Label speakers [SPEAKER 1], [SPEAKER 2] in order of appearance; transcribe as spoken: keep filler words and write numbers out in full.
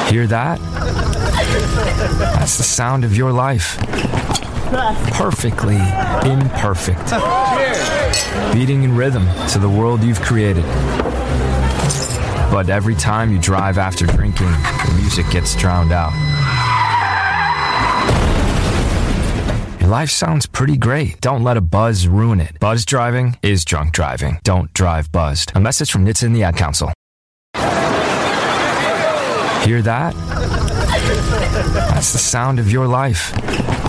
[SPEAKER 1] Hear that? That's the sound of your life. Perfectly imperfect. Beating in rhythm to the world you've created. But every time you drive after drinking, the music gets drowned out. Your life sounds pretty great. Don't let a buzz ruin it. Buzz driving is drunk driving. Don't drive buzzed. A message from N H T S A and the Ad Council. Hear that? That's the sound of your life.